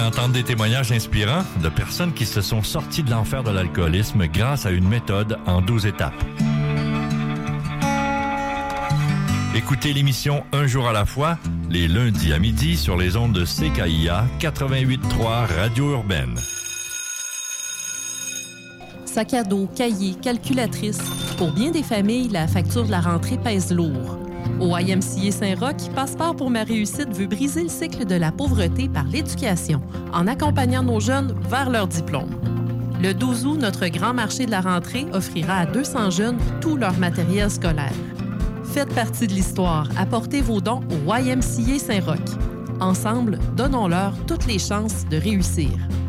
entendre des témoignages inspirants de personnes qui se sont sorties de l'enfer de l'alcoolisme grâce à une méthode en 12 étapes. Écoutez l'émission Un jour à la fois, les lundis à midi sur les ondes de CKIA 88.3 Radio Urbaine. Sac à dos, cahier, calculatrice. Pour bien des familles, la facture de la rentrée pèse lourd. Au YMCA Saint-Roch, Passeport pour ma réussite veut briser le cycle de la pauvreté par l'éducation, en accompagnant nos jeunes vers leur diplôme. Le 12 août, notre grand marché de la rentrée offrira à 200 jeunes tout leur matériel scolaire. Faites partie de l'histoire. Apportez vos dons au YMCA Saint-Roch. Ensemble, donnons-leur toutes les chances de réussir.